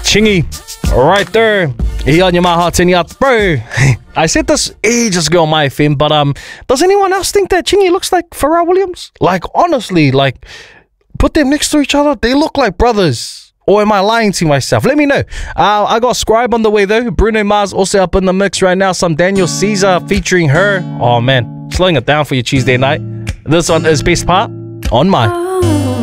Chingy, right there. He on your heart in your bro. I said this ages ago on my FM, but does anyone else think that Chingy looks like Pharrell Williams? Like, honestly, like, put them next to each other, they look like brothers. Or am I lying to myself? Let me know. I got Scribe on the way though. Bruno Mars also up in the mix right now. Some Daniel Caesar featuring her. Oh man, slowing it down for your Tuesday night. This one is Best Part on mine.